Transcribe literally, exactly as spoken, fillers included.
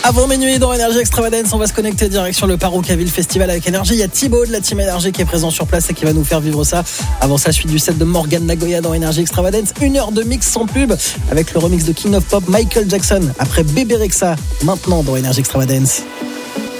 Avant minuit dans Énergie Extravagance, on va se connecter direction le Parookaville Festival avec Énergie. Il y a Thibaut de la Team Énergie qui est présent sur place et qui va nous faire vivre ça. Avant ça, suite du set de Morgan Nagoya dans Énergie Extravagance. Une heure de mix sans pub avec le remix de King of Pop Michael Jackson. Après Bébé Rexha, maintenant dans Énergie Extravagance.